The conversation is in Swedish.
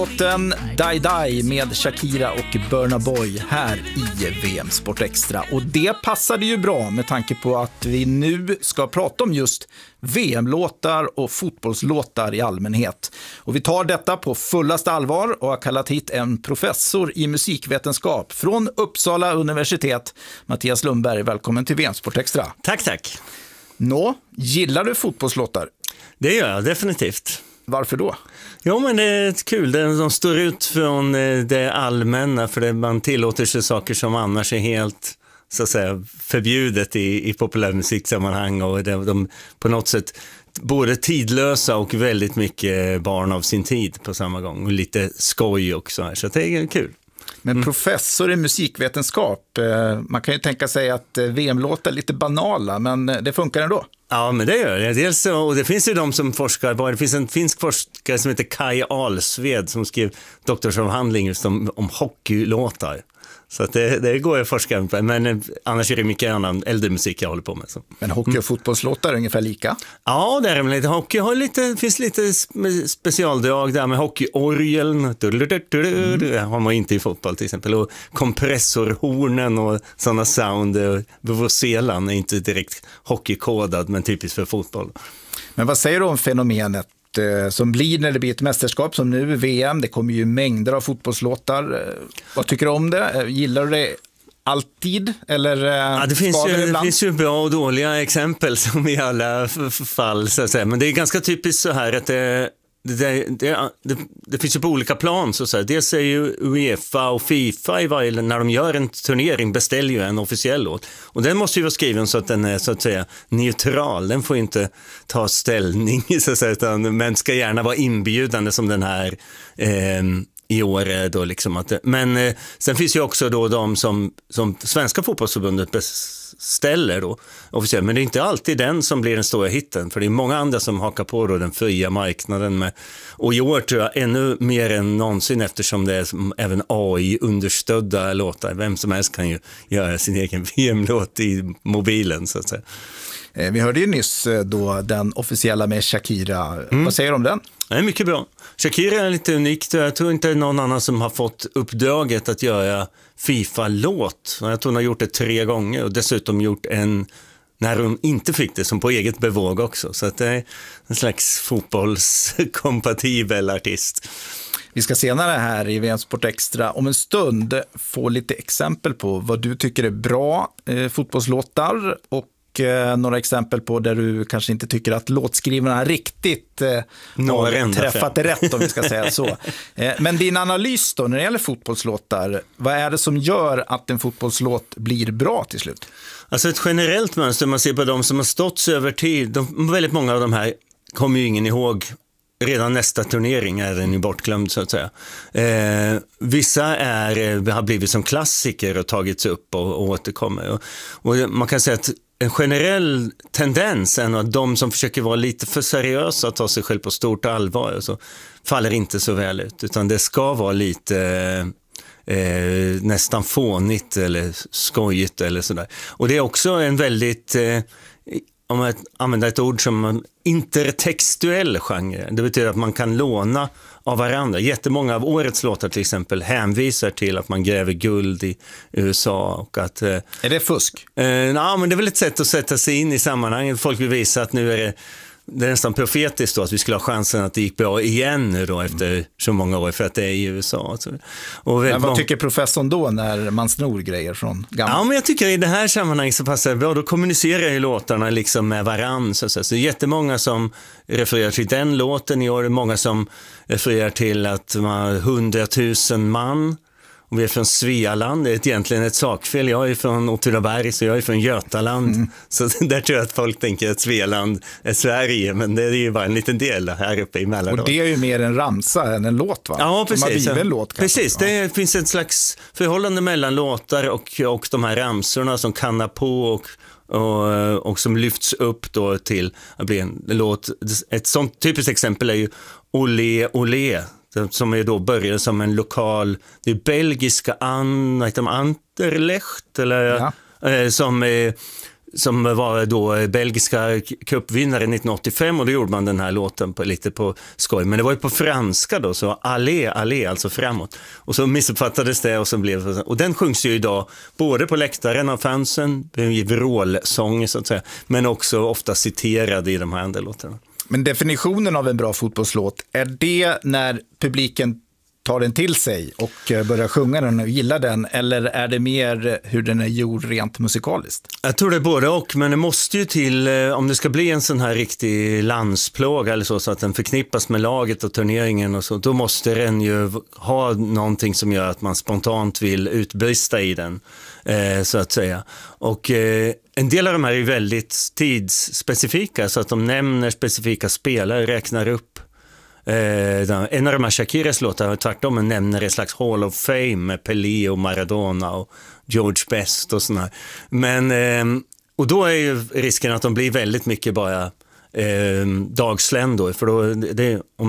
Låten Die Die med Shakira och Burna Boy här i VM Sport Extra. Och det passade ju bra med tanke på att vi nu ska prata om just VM-låtar och fotbollslåtar i allmänhet. Och vi tar detta på fullaste allvar och har kallat hit en professor i musikvetenskap från Uppsala universitet. Mattias Lundberg, välkommen till VM Sport Extra. Tack. Gillar du fotbollslåtar? Det gör jag definitivt. Varför då? Jo, men det är kul. De står ut från det allmänna, för det man tillåter sig saker som annars är helt, så att säga, förbjudet i populärmusiksammanhang, och de på något sätt både tidlösa och väldigt mycket barn av sin tid på samma gång, och lite skoj också, så det är kul. Men professor i musikvetenskap, man kan ju tänka sig att VM-låtar är lite banala, men det funkar ändå. Ja, men det gör det. Dels, och det finns ju de som forskar på, det finns en finsk forskare som heter Kai Alsved som skrev doktorsavhandling just om hockeylåtar. Så att det går att forska på, men annars är det mycket annan äldre musik jag håller på med. Så. Men hockey- och fotbollslåtar är ungefär lika? Ja, det är lite. Hockey har finns lite specialdrag där med hockeyorgeln. Det har man inte i fotboll till exempel. Och kompressorhornen och sådana sound. Vuvuzelan är inte direkt hockeykodad, men typiskt för fotboll. Men vad säger du om fenomenet som blir när det blir ett mästerskap som nu VM? Det kommer ju mängder av fotbollslåtar. Vad tycker du om det? Gillar du det alltid? Eller ja, det finns ju bra och dåliga exempel som i alla fall, så att säga. Men det är ganska typiskt så här att det finns ju på olika plan, så att säga. Dels är ju UEFA och FIFA när de gör en turnering beställer ju en officiell låt, och den måste ju vara skriven så att den är, så att säga, neutral. Den får ju inte ta ställning, så att säga, men ska gärna vara inbjudande som den här i år då, liksom att men sen finns ju också då de som Svenska fotbollsförbundet beställer då officiellt, men det är inte alltid den som blir den stora hitten, för det är många andra som hakar på då den fria marknaden med, och i år tror jag ännu mer än någonsin, eftersom det är även AI-understödda låtar. Vem som helst kan ju göra sin egen VM-låt i mobilen, så att säga. Vi hörde ju nyss då den officiella med Shakira. Vad säger du om den? Det är mycket bra. Shakira är lite unikt. Jag tror inte det är någon annan som har fått uppdraget att göra FIFA-låt. Jag tror hon har gjort det 3 gånger, och dessutom gjort en när hon inte fick det, som på eget bevåg också. Så att det är en slags fotbollskompatibel artist. Vi ska senare här i VM Sport Extra om en stund få lite exempel på vad du tycker är bra fotbollslåtar, och några exempel på där du kanske inte tycker att låtskrivarna riktigt har träffat det rätt, om vi ska säga så. Men din analys då när det gäller fotbollslåtar, vad är det som gör att en fotbollslåt blir bra till slut? Alltså ett generellt mönster, man ser på de som har stått sig över tid, väldigt många av de här kommer ju ingen ihåg. Redan nästa turnering är den ju bortglömd, så att säga. Vissa har blivit som klassiker och tagits upp och återkommer. Och man kan säga att en generell tendens är att de som försöker vara lite för seriösa och ta sig själv på stort allvar, så faller inte så väl ut. Utan det ska vara lite nästan fånigt eller skojigt eller sådär. Och det är också en väldigt... om man använder ett ord som intertextuell genre. Det betyder att man kan låna av varandra. Jättemånga av årets låtar till exempel hänvisar till att man gräver guld i USA. Och att, är det fusk? Nej, men det är väl ett sätt att sätta sig in i sammanhanget. Folk vill visa att nu är det är nästan profetiskt då, att vi skulle ha chansen att det gick bra igen nu då, efter så många år, för att det är i USA. Och men vad tycker professorn då när man snor grejer från gamla? Ja, men jag tycker i det här sammanhanget så passar det bra. Då kommunicerar ju låtarna liksom med varann. Så jättemånga som refererar till den låten i år, många som refererar till att man har 100 000 man. Och vi är från Svealand, det är egentligen ett sakfel. Jag är från Åtvidaberg, så jag är från Götaland. Så där tror jag att folk tänker att Svealand är Sverige, men det är ju bara en liten del här uppe i Mälardalen. Och det är ju mer en ramsa än en låt, va? Ja, precis. En låt, precis, det finns ett slags förhållande mellan låtar och de här ramsorna som kannar på och som lyfts upp då till att bli en låt. Ett sånt typiskt exempel är ju Olé Olé, som är då började som en lokal, det är belgiska Anderlecht eller som som var då belgiska cupvinnare 1985, och då gjorde man den här låten lite på skoj. Men det var ju på franska då, så allé, allé, alltså framåt. Och så missuppfattades det, och den sjungs ju idag både på läktaren av fansen, i vrålsång så att säga, men också ofta citerad i de här andra låtarna. Men definitionen av en bra fotbollslåt, är det när publiken tar den till sig och börjar sjunga den och gilla den, eller är det mer hur den är gjord rent musikaliskt? Jag tror det är både och, men det måste ju till, om det ska bli en sån här riktig landsplåga eller så att den förknippas med laget och turneringen och så, då måste den ju ha någonting som gör att man spontant vill utbrista i den, så att säga. Och en del av de här är väldigt tidsspecifika, så att de nämner specifika spelare, räknar upp. En av de här Shakiras låtar tvärtom nämner ett slags Hall of Fame med Pelé och Maradona och George Best och sådär. Men och då är ju risken att de blir väldigt mycket bara dagsländor, för då